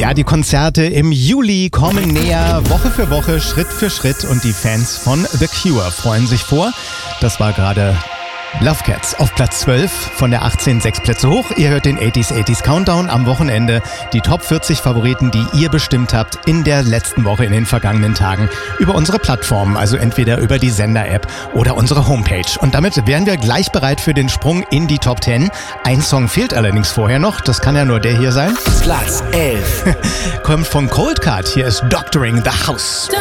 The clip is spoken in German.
Ja, die Konzerte im Juli kommen näher, Woche für Woche, Schritt für Schritt und die Fans von The Cure freuen sich vor. Das war gerade Love Cats auf Platz 12, von der 18 6 Plätze hoch. Ihr hört den 80s Countdown am Wochenende. Die Top 40 Favoriten, die ihr bestimmt habt in der letzten Woche, in den vergangenen Tagen, über unsere Plattformen, also entweder über die Sender-App oder unsere Homepage. Und damit wären wir gleich bereit für den Sprung in die Top 10. Ein Song fehlt allerdings vorher noch, das kann ja nur der hier sein. Platz 11. Kommt von Coldcard, hier ist Doctoring the House.